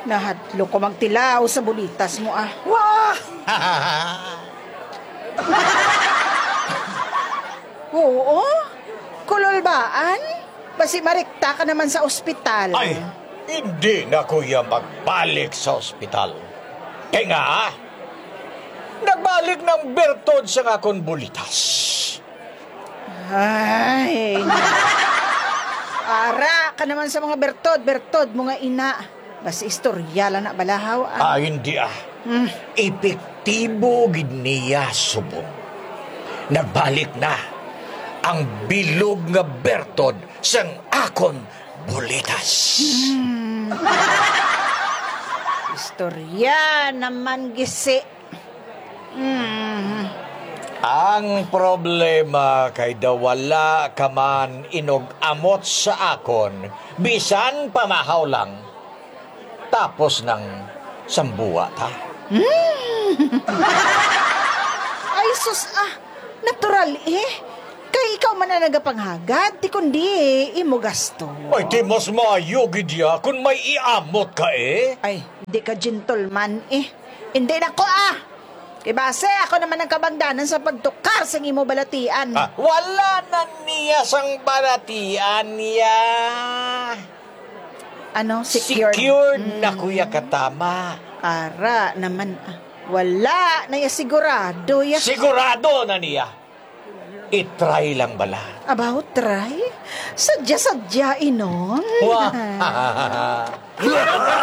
Nahadlo ko magtilaw sa bulitas mo ah. Wah! Oo? Kulolbaan? Basi marikta ka naman sa ospital. Ay, hindi na kuya magbalik sa ospital. Kaya nga, nagbalik ng bertod sa akong bulitas. Ay, ara ka naman sa mga bertod mga ina. Basi istorya lang na balahaw ah. Hindi Epektibo gid niya subong. Nagbalik na ang bilog nga bertod sang akon bulitas. Istorya naman gisi. Ang problema kay dawala ka man inog-amot sa akon, bisan pamahaw lang. Tapos ng sambuwa ta. Ay sus ah, natural eh. Kay ikaw man na nagapanghagad, di kundi imo gasto. Ay, di mas maayo gidya kung may iamot ka eh. Ay, di ka gentleman eh. Hindi na ko ah. Kay base ako naman ang kabangdanan sa pagtukar sa imo balatian. Wala na niya sang balatian niya. Ano? Secured? Secured na kuya katama. Ara naman ah. Wala na ya sigurado ya. Sigurado na niya. I-try lang bala. About try? Sadya-sadya inon. Wah!